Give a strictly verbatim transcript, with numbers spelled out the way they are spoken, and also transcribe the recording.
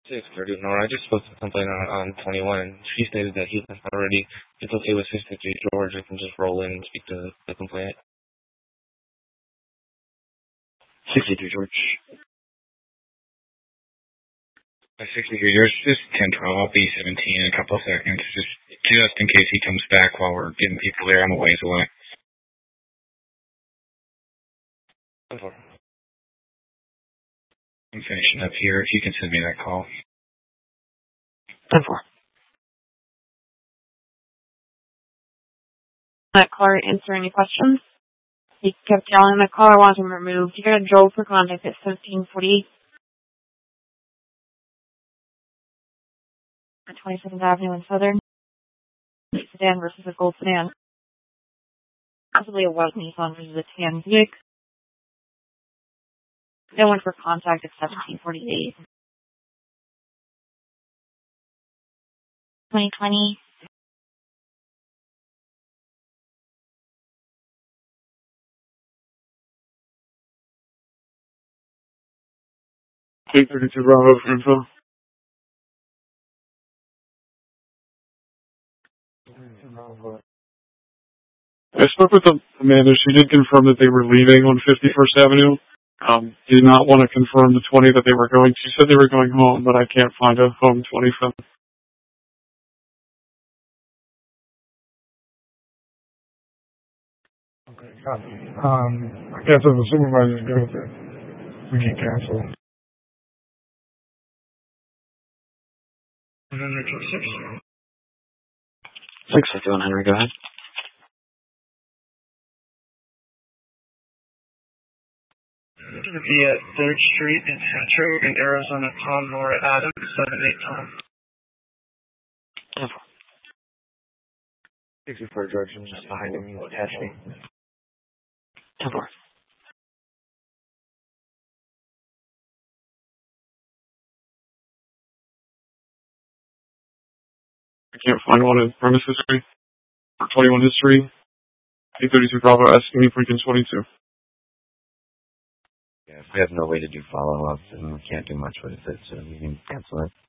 six thirty. No, I just spoke to the complaint on, on twenty-one, and she stated that he already, it's okay with sixty-three George. I can just roll in and speak to the complainant. sixty-three George. Uh, sixty-three George, just ten twelve. I'll be seventeen in a couple of seconds, just, just in case he comes back while we're getting people there on the ways away. ten four. I'm finishing up here. If you can send me that call. ten four. That caller answer any questions? He kept yelling, the caller wants him removed. You got a Joe for contact at seventeen forty-eight. At twenty-seventh Avenue in Southern. Sedan versus a gold sedan. Possibly a white Nissan versus a tan Buick. They went for contact at seventeen forty-eight. twenty twenty. eight thirty-two Bravo for info. I spoke with Amanda. She did confirm that they were leaving on fifty-first Avenue. Um, did not want to confirm the twenty that they were going. She said they were going home, but I can't find a home twenty from. Okay, copy. Um, I guess if the supervisor's good with it, we can cancel. one hundred six. six fifty-one Henry, go ahead. It's going to be at third Street in Centro in Arizona. Tom Laura Adams, seven eight Tom. ten four. sixty-four George, I'm just behind him. You attach me. ten four. I can't find one in premise history. Or twenty-one history. eight thirty-two Bravo asking me freaking twenty-two. Yeah, if we have no way to do follow-up, then we can't do much with it, so we can cancel it.